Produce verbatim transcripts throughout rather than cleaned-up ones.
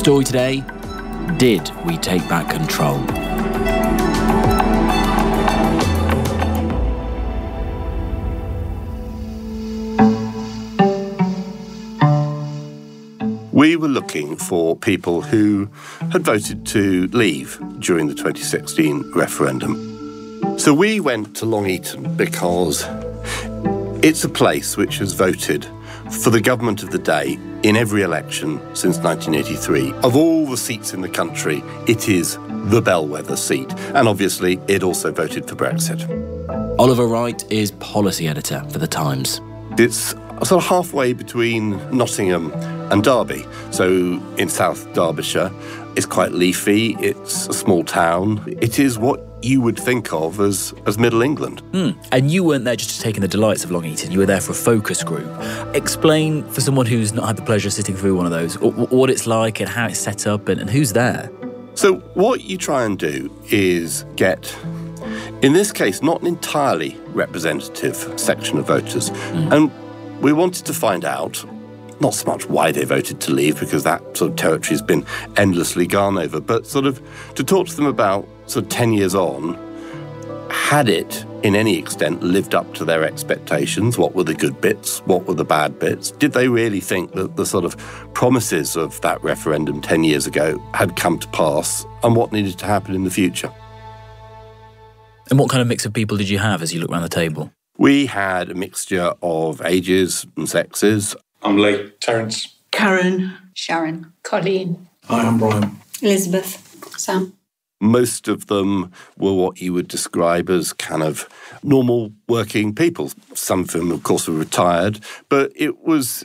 story today, did we take back control? We were looking for people who had voted to leave during the twenty sixteen referendum. So we went to Long Eaton because it's a place which has voted for the government of the day in every election since nineteen eighty-three. Of all the seats in the country, it is the bellwether seat. And obviously, it also voted for Brexit. Oliver Wright is policy editor for The Times. It's sort of halfway between Nottingham and Derby. So in South Derbyshire, it's quite leafy, it's a small town. It is what you would think of as, as Middle England. Mm. And you weren't there just to take in the delights of Long Eaton, you were there for a focus group. Explain, for someone who's not had the pleasure of sitting through one of those, what it's like and how it's set up and, and who's there. So what you try and do is get, in this case, not an entirely representative section of voters. Mm. And we wanted to find out not so much why they voted to leave, because that sort of territory has been endlessly gone over, but sort of to talk to them about sort of ten years on, had it in any extent lived up to their expectations? What were the good bits? What were the bad bits? Did they really think that the sort of promises of that referendum ten years ago had come to pass, and what needed to happen in the future? And what kind of mix of people did you have as you look around the table? We had a mixture of ages and sexes. I'm Lee. Terence. Karen. Sharon. Colleen. Hi, I'm Brian. Elizabeth. Sam. Most of them were what you would describe as kind of normal working people. Some of them, of course, were retired, but it was,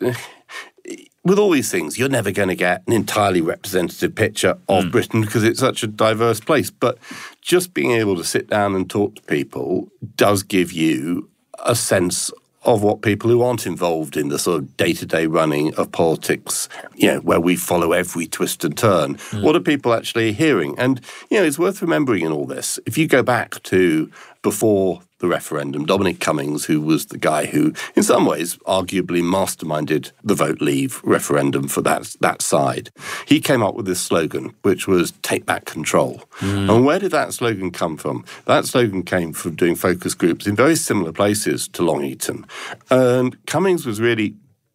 with all these things, you're never going to get an entirely representative picture of mm. Britain because it's such a diverse place. But just being able to sit down and talk to people does give you a sense of what people who aren't involved in the sort of day-to-day running of politics, you know, where we follow every twist and turn, mm. what are people actually hearing? And, you know, it's worth remembering in all this, if you go back to before the referendum, Dominic Cummings, who was the guy who, in some ways, arguably masterminded the Vote Leave referendum for that, that side, he came up with this slogan, which was take back control. Mm. And where did that slogan come from? That slogan came from doing focus groups in very similar places to Long Eaton. And Cummings was really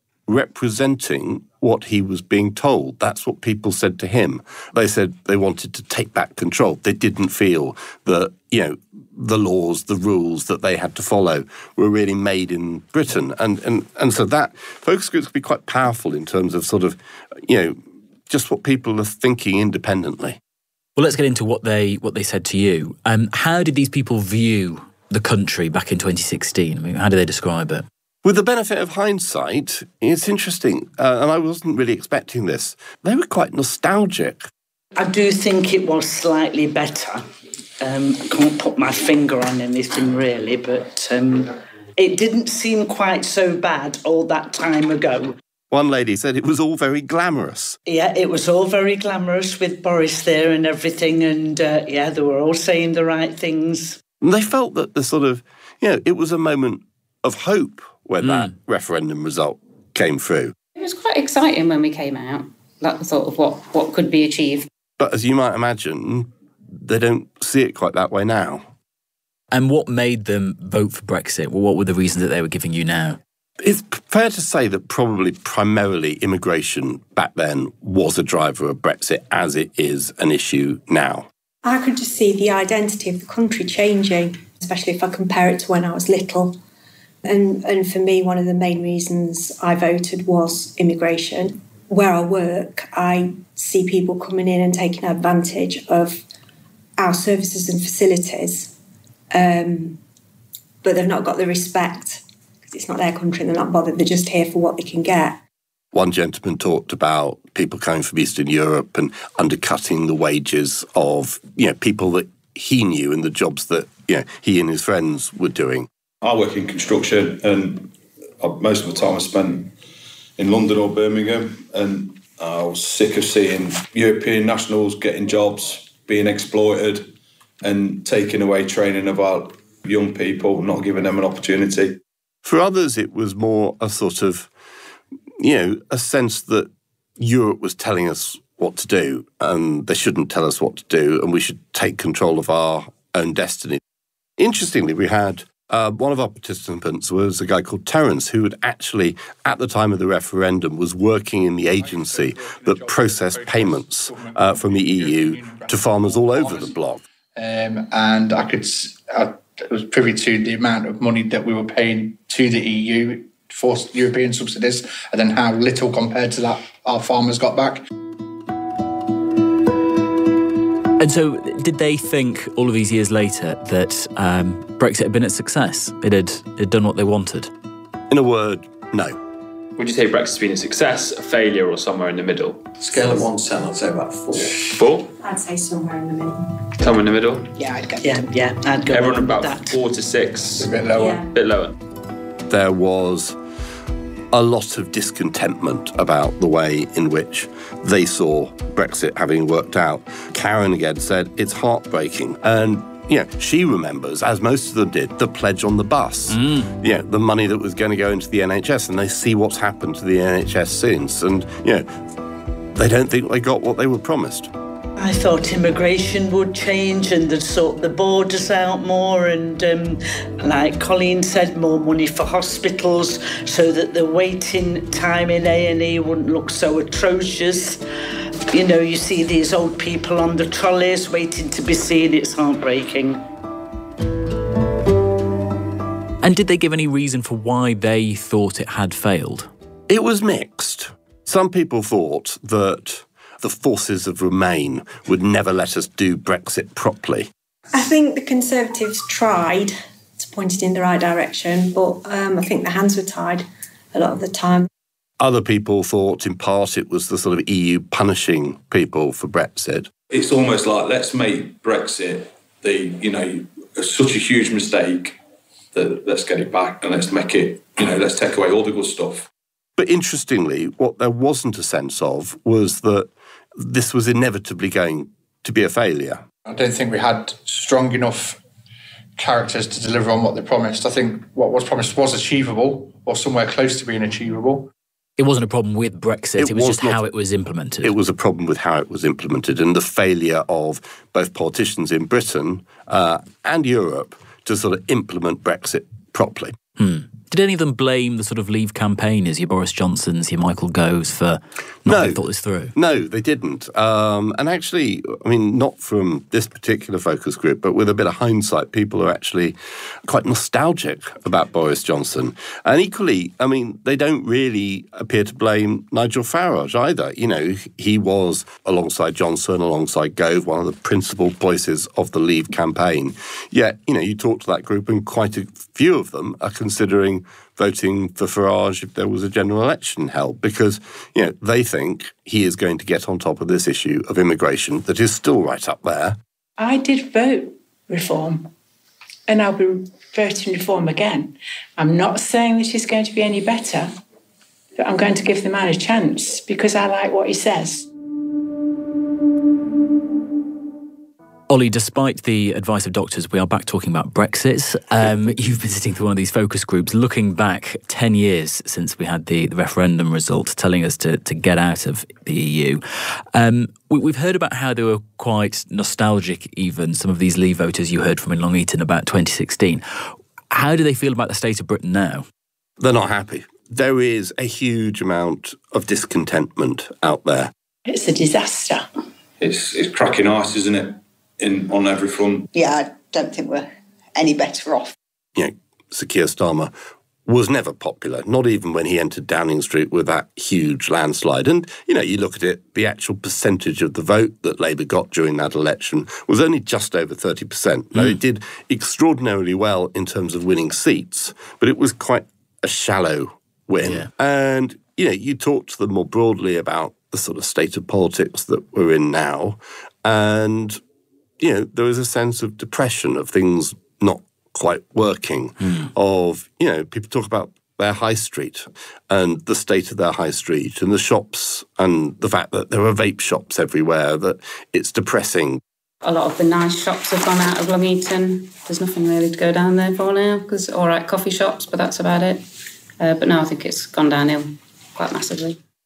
representing what he was being told. That's what people said to him. They said they wanted to take back control. They didn't feel that, you know, the laws, the rules that they had to follow were really made in Britain. And and and so that focus groups can be quite powerful in terms of sort of, you know, just what people are thinking independently. Well, let's get into what they what they said to you. Um, how did these people view the country back in twenty sixteen? I mean, how do they describe it? With the benefit of hindsight, it's interesting, uh, and I wasn't really expecting this. They were quite nostalgic. I do think it was slightly better. Um, I can't put my finger on anything really, but um, it didn't seem quite so bad all that time ago. One lady said it was all very glamorous. Yeah, it was all very glamorous with Boris there and everything, and uh, yeah, they were all saying the right things. And they felt that the sort of, you know, it was a moment of hope when mm. that referendum result came through. It was quite exciting when we came out, like the thought of what, what could be achieved. But as you might imagine, they don't see it quite that way now. And what made them vote for Brexit? Well, what were the reasons that they were giving you now? It's fair to say that probably primarily immigration back then was a driver of Brexit as it is an issue now. I could just see the identity of the country changing, especially if I compare it to when I was little. And, and for me, one of the main reasons I voted was immigration. Where I work, I see people coming in and taking advantage of our services and facilities, um, but they've not got the respect because it's not their country and they're not bothered. They're just here for what they can get. One gentleman talked about people coming from Eastern Europe and undercutting the wages of, you know, people that he knew and the jobs that, you know, he and his friends were doing. I work in construction, and most of the time I spent in London or Birmingham, and I was sick of seeing European nationals getting jobs, being exploited and taking away training of our young people, not giving them an opportunity. For others, it was more a sort of, you know, a sense that Europe was telling us what to do, and they shouldn't tell us what to do, and we should take control of our own destiny. Interestingly, we had uh, one of our participants was a guy called Terence, who had actually, at the time of the referendum, was working in the agency that processed payments uh, from the E U to farmers all over the bloc. Um, and I could, I was privy to the amount of money that we were paying to the E U for European subsidies, and then how little compared to that our farmers got back. And so did they think all of these years later that um, Brexit had been a success? It had, it had done what they wanted? In a word, no. Would you say Brexit's been a success, a failure, or somewhere in the middle? Scale of one to ten, I'd say about four. Four? I'd say somewhere in the middle. Somewhere in the middle? Yeah, I'd go. Yeah, yeah, I'd go. Everyone with about that. four to six. A bit lower. Yeah. A bit lower. There was a lot of discontentment about the way in which they saw Brexit having worked out. Karen again said it's heartbreaking. And, you know, she remembers, as most of them did, the pledge on the bus. Mm. You know, the money that was going to go into the N H S, and they see what's happened to the N H S since. And, you know, they don't think they got what they were promised. I thought immigration would change and they'd sort the borders out more and, um, like Colleen said, more money for hospitals so that the waiting time in A and E wouldn't look so atrocious. You know, you see these old people on the trolleys waiting to be seen. It's heartbreaking. And did they give any reason for why they thought it had failed? It was mixed. Some people thought that the forces of Remain would never let us do Brexit properly. I think the Conservatives tried to point it in the right direction, but um, I think their hands were tied a lot of the time. Other people thought, in part, it was the sort of E U punishing people for Brexit. It's almost like, let's make Brexit the, you know, such a huge mistake that let's get it back and let's make it, you know, let's take away all the good stuff. But interestingly, what there wasn't a sense of was that this was inevitably going to be a failure. I don't think we had strong enough characters to deliver on what they promised. I think what was promised was achievable, or somewhere close to being achievable. It wasn't a problem with Brexit, it, it was, was just not, how it was implemented. It was a problem with how it was implemented and the failure of both politicians in Britain uh, and Europe to sort of implement Brexit properly. Hmm. Did any of them blame the sort of Leave campaigners, your Boris Johnsons, your Michael Goves, for not no, having thought this through? No, they didn't. Um, and actually, I mean, not from this particular focus group, but with a bit of hindsight, people are actually quite nostalgic about Boris Johnson. And equally, I mean, they don't really appear to blame Nigel Farage either. You know, he was, alongside Johnson, alongside Gove, one of the principal voices of the Leave campaign. Yet, you know, you talk to that group and quite a few of them are considering voting for Farage if there was a general election held, because, you know, they think he is going to get on top of this issue of immigration that is still right up there. I did vote Reform, and I'll be voting Reform again. I'm not saying that it's going to be any better, but I'm going to give the man a chance because I like what he says. Ollie, despite the advice of doctors, we are back talking about Brexit. Um, you've been sitting through one of these focus groups, looking back ten years since we had the, the referendum result, telling us to, to get out of the E U. Um, we, we've heard about how they were quite nostalgic, even, some of these Leave voters you heard from in Long Eaton about twenty sixteen. How do they feel about the state of Britain now? They're not happy. There is a huge amount of discontentment out there. It's a disaster. It's, it's cracking ice, isn't it? In on every front. Yeah, I don't think we're any better off. You know, Sir Keir Starmer was never popular, not even when he entered Downing Street with that huge landslide. And, you know, you look at it, the actual percentage of the vote that Labour got during that election was only just over thirty percent. Now, mm. it did extraordinarily well in terms of winning seats, but it was quite a shallow win. Yeah. And, you know, you talk to them more broadly about the sort of state of politics that we're in now, and you know, there was a sense of depression, of things not quite working, mm. of, you know, people talk about their high street and the state of their high street and the shops and the fact that there are vape shops everywhere, that it's depressing. A lot of the nice shops have gone out of Long Eaton. There's nothing really to go down there for now, because, all right, coffee shops, but that's about it. Uh, but no, I think it's gone downhill quite massively.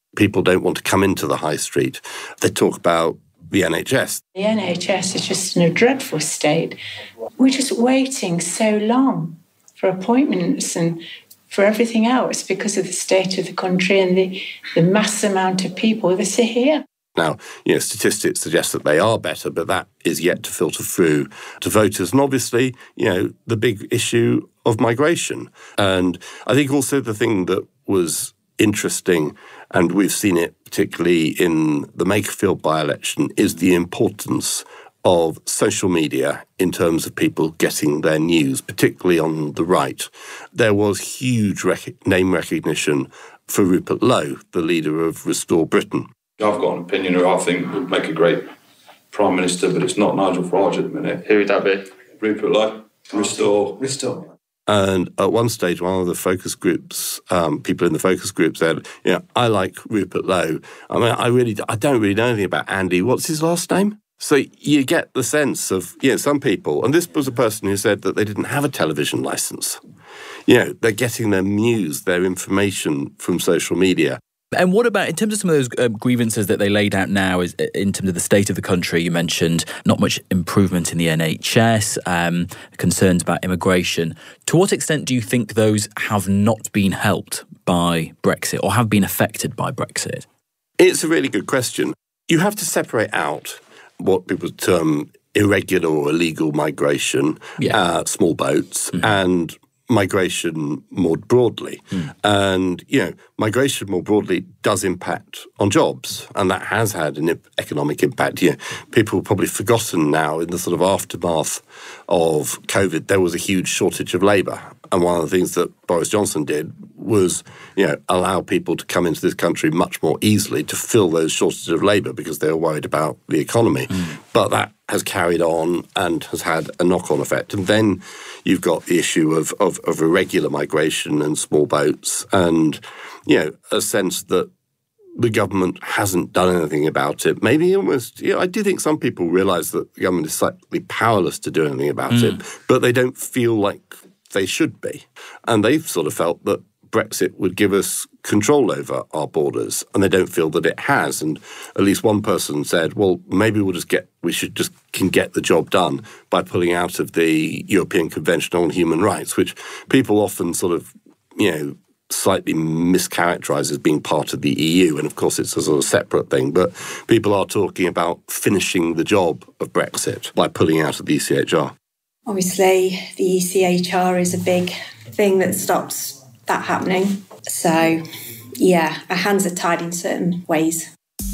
People don't want to come into the high street. They talk about the N H S. The N H S is just in a dreadful state. We're just waiting so long for appointments and for everything else because of the state of the country and the, the mass amount of people that are here. Now, you know, statistics suggest that they are better, but that is yet to filter through to voters. And obviously, you know, the big issue of migration. And I think also the thing that was interesting, and we've seen it particularly in the Makerfield by-election, is the importance of social media in terms of people getting their news, particularly on the right. There was huge rec- name recognition for Rupert Lowe, the leader of Restore Britain. I've got an opinion who I think would make a great Prime Minister, but it's not Nigel Farage at the minute. Who would that be? Rupert Lowe. Restore. Restore. And at one stage, one of the focus groups, um, people in the focus group said, you know, I like Rupert Lowe. I mean, I really, I don't really know anything about Andy. What's his last name? So you get the sense of, you know, some people, and this was a person who said that they didn't have a television licence. You know, they're getting their news, their information from social media. And what about, in terms of some of those uh, grievances that they laid out now, is in terms of the state of the country? You mentioned not much improvement in the N H S, um, concerns about immigration. To what extent do you think those have not been helped by Brexit or have been affected by Brexit? It's a really good question. You have to separate out what people term irregular or illegal migration, yeah. uh, small boats, mm-hmm. and migration more broadly. Mm. And, you know, migration more broadly does impact on jobs, and that has had an economic impact. You know, people have probably forgotten now, in the sort of aftermath of COVID, there was a huge shortage of labour. And one of the things that Boris Johnson did was, you know, allow people to come into this country much more easily to fill those shortages of labour because they were worried about the economy. Mm. But that has carried on and has had a knock-on effect. And then you've got the issue of, of, of irregular migration and small boats and, you know, a sense that the government hasn't done anything about it. Maybe almost, you know, I do think some people realise that the government is slightly powerless to do anything about mm. it, but they don't feel like they should be. And they've sort of felt that Brexit would give us control over our borders, and they don't feel that it has. And at least one person said, well, maybe we'll just get, we should just can get the job done by pulling out of the European Convention on Human Rights, which people often sort of, you know, slightly mischaracterise as being part of the E U. And of course, it's a sort of separate thing. But people are talking about finishing the job of Brexit by pulling out of the E C H R. Obviously, the E C H R is a big thing that stops that happening. So, yeah, our hands are tied in certain ways.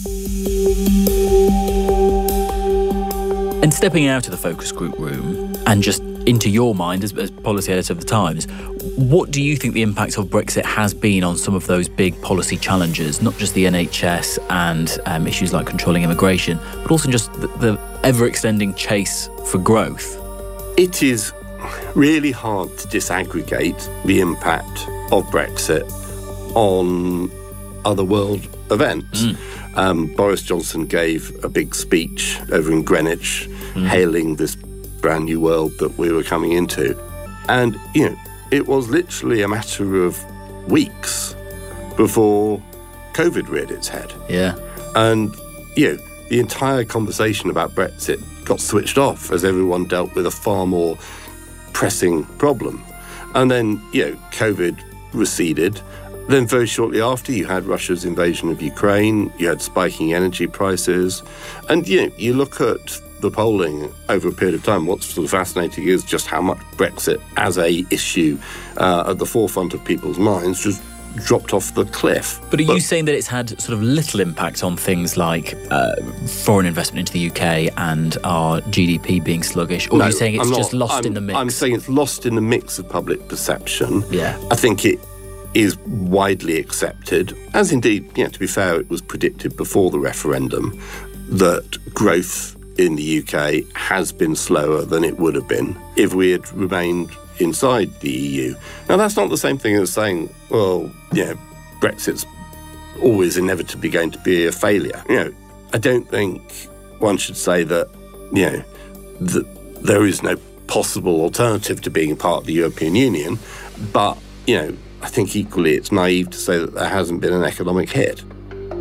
And stepping out of the focus group room and just into your mind as, as policy editor of the Times, what do you think the impact of Brexit has been on some of those big policy challenges, not just the N H S and um, issues like controlling immigration, but also just the, the ever-extending chase for growth? It is really hard to disaggregate the impact of Brexit on other world events. Mm. Um, Boris Johnson gave a big speech over in Greenwich, mm. hailing this brand new world that we were coming into. And, you know, it was literally a matter of weeks before COVID reared its head. Yeah. And, you know, the entire conversation about Brexit got switched off as everyone dealt with a far more pressing problem. And then, you know, COVID receded. Then very shortly after, you had Russia's invasion of Ukraine, you had spiking energy prices. And, you know, you look at the polling over a period of time, what's sort of fascinating is just how much Brexit as a issue uh, at the forefront of people's minds just dropped off the cliff. But are but, you saying that it's had sort of little impact on things like uh, foreign investment into the U K and our G D P being sluggish? Or no, are you saying it's not, just lost I'm, in the mix? I'm saying it's lost in the mix of public perception. Yeah. I think it is widely accepted, as indeed, you know, to be fair, it was predicted before the referendum, that growth in the U K has been slower than it would have been if we had remained inside the E U. Now, that's not the same thing as saying, well, you know, Brexit's always inevitably going to be a failure. You know, I don't think one should say that, you know, that there is no possible alternative to being part of the European Union, but, you know, I think equally it's naive to say that there hasn't been an economic hit.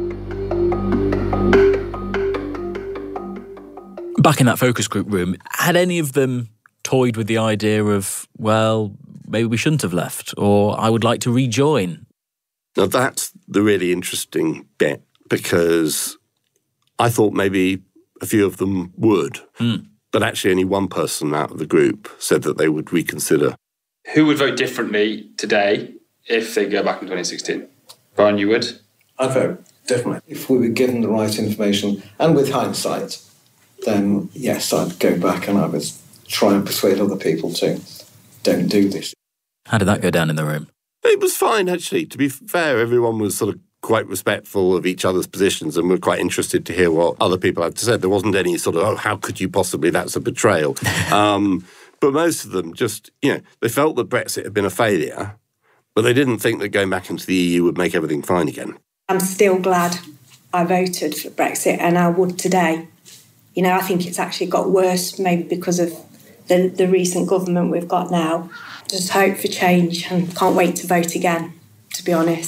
Back in that focus group room, had any of them toyed with the idea of, well, maybe we shouldn't have left, or I would like to rejoin? Now, that's the really interesting bit, because I thought maybe a few of them would, mm. but actually only one person out of the group said that they would reconsider. Who would vote differently today if they go back in twenty sixteen? Brian, you would? I'd vote, definitely. If we were given the right information, and with hindsight, then yes, I'd go back and I would try and persuade other people to don't do this. How did that go down in the room? It was fine, actually. To be fair, everyone was sort of quite respectful of each other's positions and were quite interested to hear what other people had to say. There wasn't any sort of, oh, how could you possibly, that's a betrayal. um, but most of them just, you know, they felt that Brexit had been a failure, but they didn't think that going back into the E U would make everything fine again. I'm still glad I voted for Brexit, and I would today. You know, I think it's actually got worse, maybe because of the, the recent government we've got now. Just hope for change and can't wait to vote again, to be honest.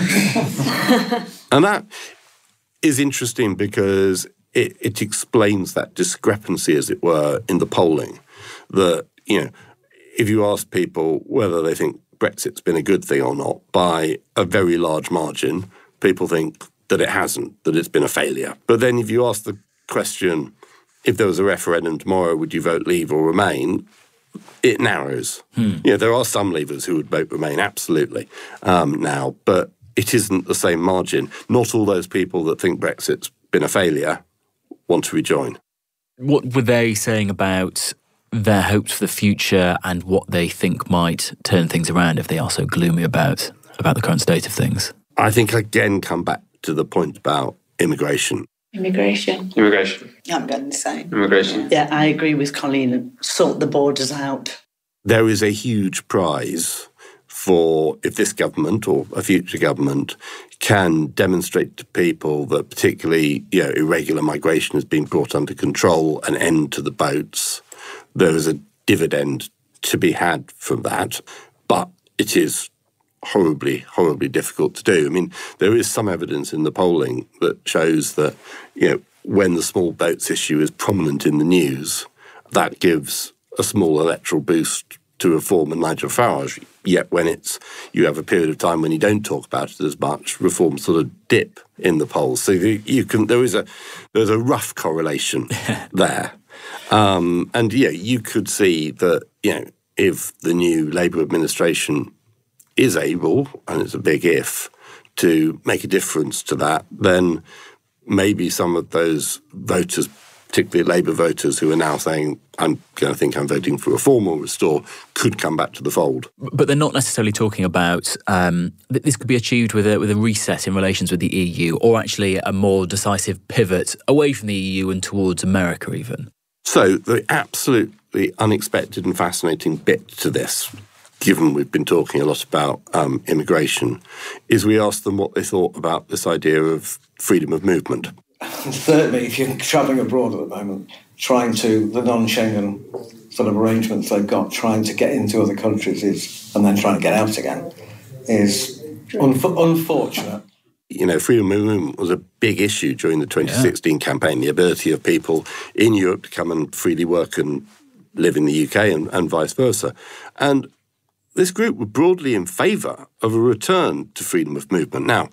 And that is interesting because it, it explains that discrepancy, as it were, in the polling. That, you know, if you ask people whether they think Brexit's been a good thing or not, by a very large margin, people think that it hasn't, that it's been a failure. But then if you ask the question, if there was a referendum tomorrow, would you vote Leave or Remain? It narrows. Hmm. You know, there are some Leavers who would vote Remain, absolutely, um, now, but it isn't the same margin. Not all those people that think Brexit's been a failure want to rejoin. What were they saying about their hopes for the future and what they think might turn things around if they are so gloomy about, about the current state of things? I think, again, come back to the point about immigration. Immigration. Immigration. I'm going to say. Immigration. Yeah, I agree with Colleen. Sort the borders out. There is a huge prize for if this government or a future government can demonstrate to people that particularly, you know, irregular migration has been brought under control, an end to the boats. There is a dividend to be had from that, but it is horribly, horribly difficult to do. I mean, there is some evidence in the polling that shows that, you know, when the small boats issue is prominent in the news, that gives a small electoral boost to Reform and Nigel Farage. Yet when it's, you have a period of time when you don't talk about it as much, Reform sort of dip in the polls. So you can, there is a, there's a rough correlation there. Um, and, yeah, you could see that, you know, if the new Labour administration is able, and it's a big if, to make a difference to that, then maybe some of those voters, particularly Labour voters who are now saying, I'm going to think I'm voting for Reform or Restore, could come back to the fold. But they're not necessarily talking about um, that this could be achieved with a, with a reset in relations with the E U, or actually a more decisive pivot away from the E U and towards America even. So the absolutely unexpected and fascinating bit to this, given we've been talking a lot about um, immigration, is we asked them what they thought about this idea of freedom of movement. Thirdly, if you're travelling abroad at the moment, trying to, the non-Schengen sort of arrangements they've got, trying to get into other countries is, and then trying to get out again, is unf- unfortunate. You know, freedom of movement was a big issue during the twenty sixteen yeah. campaign, the ability of people in Europe to come and freely work and live in the U K and, and vice versa. And this group were broadly in favour of a return to freedom of movement. Now,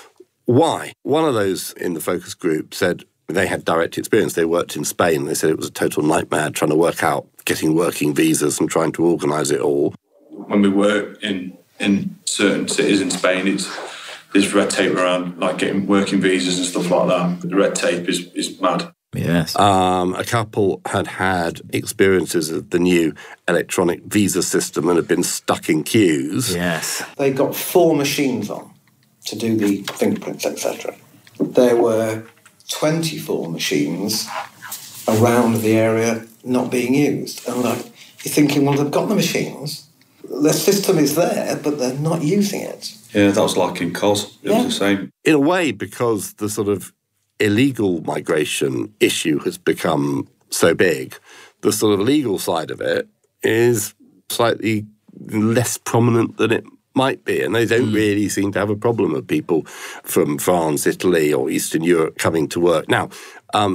why? One of those in the focus group said they had direct experience. They worked in Spain. They said it was a total nightmare trying to work out getting working visas and trying to organise it all. When we work in, in certain cities in Spain, it's there's red tape around, like getting working visas and stuff like that. The red tape is, is mad. Yes. Um, a couple had had experiences of the new electronic visa system and had been stuck in queues. Yes. They got four machines on to do the fingerprints, et cetera. There were twenty-four machines around the area not being used. And like, you're thinking, well, they've got the machines. The system is there, but they're not using it. Yeah, that was like in Cos. It yeah. was the same. In a way, because the sort of illegal migration issue has become so big, the sort of legal side of it is slightly less prominent than it might be. And they don't mm. really seem to have a problem of people from France, Italy or Eastern Europe coming to work. Now, um,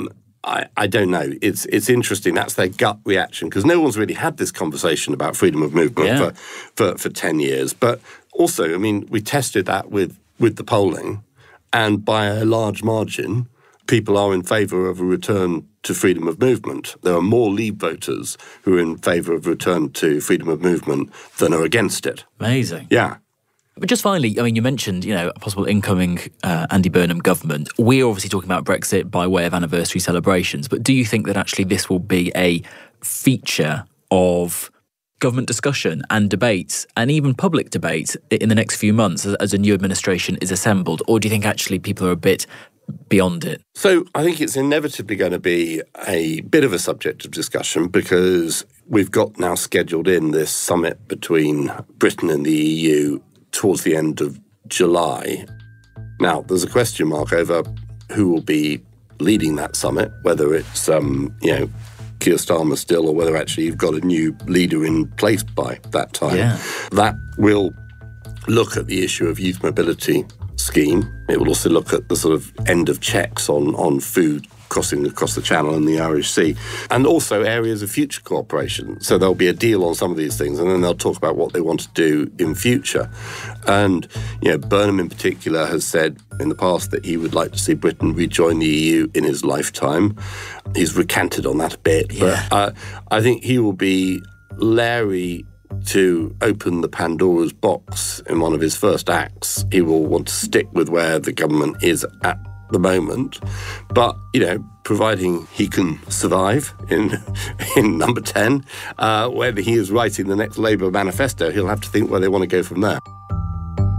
I, I don't know. It's it's interesting. That's their gut reaction, because no one's really had this conversation about freedom of movement yeah. for, for, for ten years. But also, I mean, we tested that with, with the polling, and by a large margin, people are in favour of a return to freedom of movement. There are more Leave voters who are in favour of return to freedom of movement than are against it. Amazing. Yeah. But just finally, I mean, you mentioned, you know, a possible incoming uh, Andy Burnham government. We're obviously talking about Brexit by way of anniversary celebrations, but do you think that actually this will be a feature of government discussion and debates, and even public debate in the next few months as, as a new administration is assembled? Or do you think actually people are a bit beyond it? So I think it's inevitably going to be a bit of a subject of discussion, because we've got now scheduled in this summit between Britain and the E U towards the end of July. Now, there's a question mark over who will be leading that summit, whether it's, um, you know, Keir Starmer still, or whether actually you've got a new leader in place by that time. Yeah. That will look at the issue of youth mobility scheme. It will also look at the sort of end of checks on, on food crossing across the Channel and the Irish Sea, and also areas of future cooperation. So there'll be a deal on some of these things, and then they'll talk about what they want to do in future. And, you know, Burnham in particular has said in the past that he would like to see Britain rejoin the E U in his lifetime. He's recanted on that a bit, yeah. but uh, I think he will be leery to open the Pandora's box in one of his first acts. He will want to stick with where the government is at the moment, but, you know, providing he can survive in in number ten, uh, when he is writing the next Labour manifesto, he'll have to think where they want to go from there.